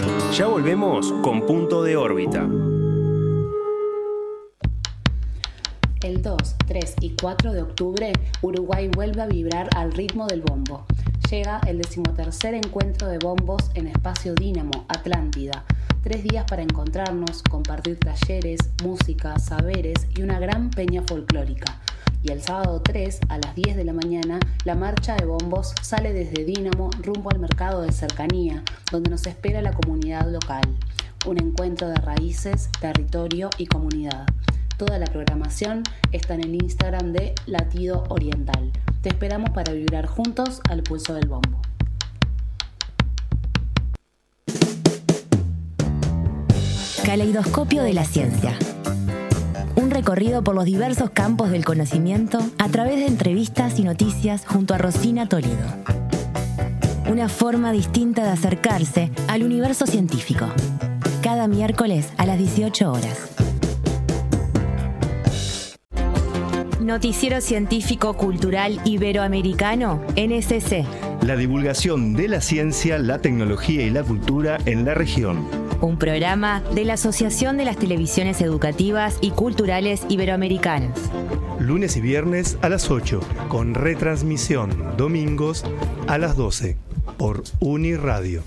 Ya volvemos con Punto de Órbita. El 2, 3 y 4 de octubre, Uruguay vuelve a vibrar al ritmo del bombo. Llega el 13º encuentro de bombos en Espacio Dínamo, Atlántida. 3 días para encontrarnos, compartir talleres, música, saberes y una gran peña folclórica. Y el sábado 3, a las 10 de la mañana, la marcha de bombos sale desde Dínamo rumbo al mercado de cercanía, donde nos espera la comunidad local. Un encuentro de raíces, territorio y comunidad. Toda la programación está en el Instagram de Latido Oriental. Te esperamos para vibrar juntos al pulso del bombo. Caleidoscopio de la ciencia. Un recorrido por los diversos campos del conocimiento a través de entrevistas y noticias junto a Rosina Toledo. Una forma distinta de acercarse al universo científico. Cada miércoles a las 18 horas. Noticiero Científico Cultural Iberoamericano, NSC. La divulgación de la ciencia, la tecnología y la cultura en la región. Un programa de la Asociación de las Televisiones Educativas y Culturales Iberoamericanas. Lunes y viernes a las 8, con retransmisión domingos a las 12, por Uniradio.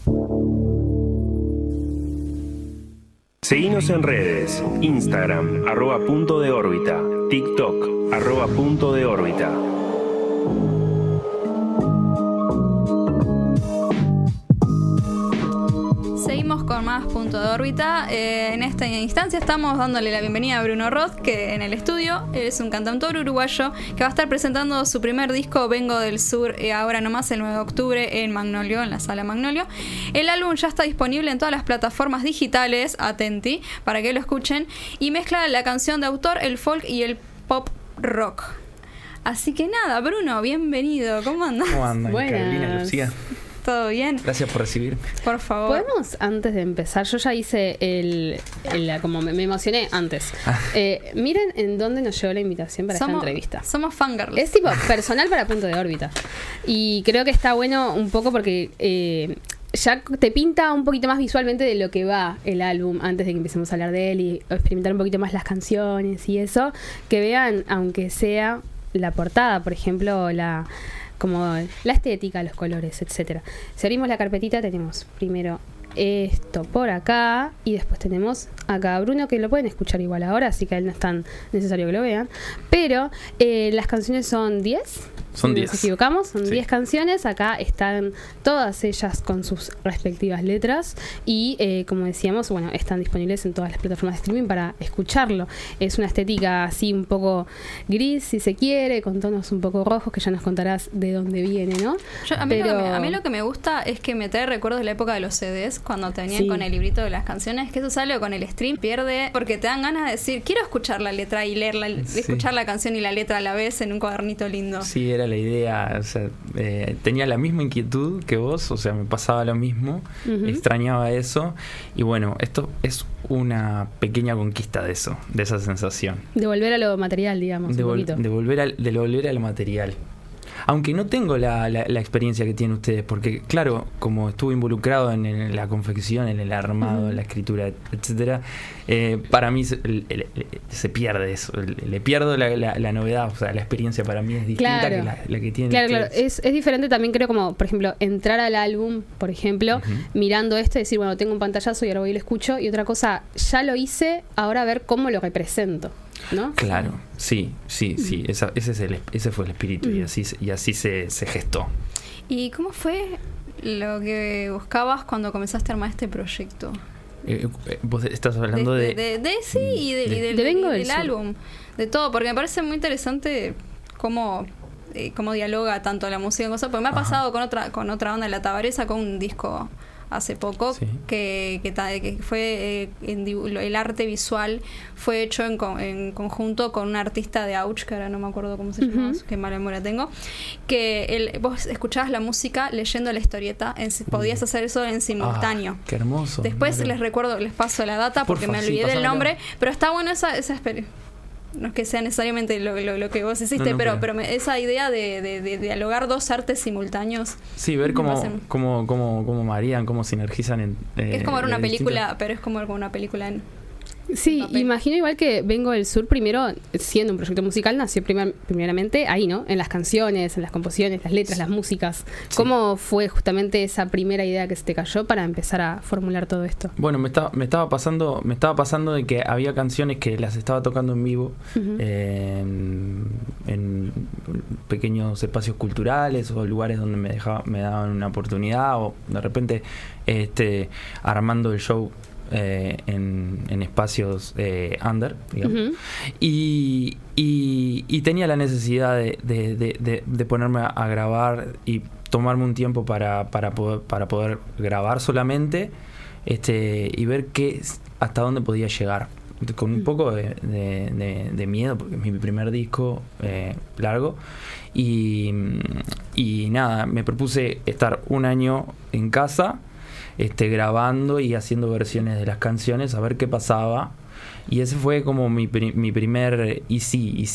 Seguinos en redes, Instagram, @punto de órbita, TikTok, @punto de órbita. Seguimos con más Punto de Órbita. En esta instancia estamos dándole la bienvenida a Bruno Roth, que en el estudio es un cantautor uruguayo que va a estar presentando su primer disco, Vengo del Sur, ahora nomás el 9 de octubre en Magnolio, en la Sala Magnolio. El álbum ya está disponible en todas las plataformas digitales, atenti, para que lo escuchen, y mezcla la canción de autor, el folk y el pop rock. Así que nada, Bruno, bienvenido. ¿Cómo andas? ¿Cómo andan, Carolina, Lucía? ¿Todo bien? Gracias por recibirme. Por favor. ¿Podemos, antes de empezar, yo ya hice como me emocioné antes. Miren en dónde nos llegó la invitación para esta entrevista. Somos fangirls. Es tipo personal para Punto de Órbita. Y creo que está bueno un poco porque ya te pinta un poquito más visualmente de lo que va el álbum antes de que empecemos a hablar de él y experimentar un poquito más las canciones y eso. Que vean, aunque sea la portada, por ejemplo, como la estética, los colores, etcétera. Si abrimos la carpetita tenemos primero esto por acá y después tenemos acá a Bruno, que lo pueden escuchar igual ahora, así que a él no es tan necesario que lo vean, pero las canciones son 10. Son 10. Nos equivocamos, son 10 Sí. canciones. Acá están todas ellas con sus respectivas letras y como decíamos, bueno, están disponibles en todas las plataformas de streaming para escucharlo. Es una estética así un poco gris, si se quiere, con tonos un poco rojos, que ya nos contarás de dónde viene, ¿no? A mí lo que me gusta es que me trae recuerdos de la época de los CDs, cuando tenían Sí. con el librito de las canciones, que eso sale con el stream, pierde, porque te dan ganas de decir, quiero escuchar la letra y leerla, Sí. escuchar la canción y la letra a la vez en un cuadernito lindo. Sí, era la idea. O sea, tenía la misma inquietud que vos, o sea, me pasaba lo mismo, extrañaba eso. Y bueno, esto es una pequeña conquista de eso, de esa sensación. De volver a lo material, digamos, un poquito. De volver al material. Aunque no tengo la experiencia que tienen ustedes, porque claro, como estuve involucrado en la confección, en el armado, en la escritura, etcétera, para mí se pierde eso, le pierdo la novedad, o sea, la experiencia para mí es distinta que la que tienen ustedes. Claro, es diferente también, creo, como por ejemplo, entrar al álbum, por ejemplo, mirando esto y decir, bueno, tengo un pantallazo y ahora voy y lo escucho, y otra cosa, ya lo hice, ahora a ver cómo lo represento, ¿no? Claro, sí, ese fue el espíritu y así se gestó. ¿Y cómo fue lo que buscabas cuando comenzaste a armar este proyecto? Vos estás hablando de del álbum, de todo, porque me parece muy interesante cómo dialoga tanto la música y cosas, porque me ha pasado con otra onda, La Tabareza, con un disco hace poco, sí, que fue el arte visual fue hecho en conjunto con un artista de Auch, que ahora no me acuerdo cómo se llama, qué mala memoria tengo, que vos escuchabas la música leyendo la historieta, podías hacer eso en simultáneo. Qué hermoso. Después les paso la data porque me olvidé del nombre, pero está bueno esa experiencia. no es que sea necesariamente lo que vos hiciste, No, pero esa idea de dialogar dos artes simultáneos. Sí, ver cómo marían, cómo sinergizan. Es como ver una película, distintas... pero es como una película en... Sí, papel. imagino igual que Vengo del Sur, primero, siendo un proyecto musical, nació primeramente ahí, ¿no? En las canciones, en las composiciones, las letras, las músicas. Sí. ¿Cómo fue justamente esa primera idea que se te cayó para empezar a formular todo esto? Bueno, me estaba pasando de que había canciones que las estaba tocando en vivo, Uh-huh. en pequeños espacios culturales o lugares donde me daban una oportunidad, o de repente armando el show en espacios under, digamos. Uh-huh. Y tenía la necesidad de ponerme a grabar y tomarme un tiempo para poder grabar solamente, y ver hasta dónde podía llegar, con un poco de miedo, porque es mi primer disco largo, y nada, me propuse estar un año en casa grabando y haciendo versiones de las canciones, a ver qué pasaba. Y ese fue como mi primer y sí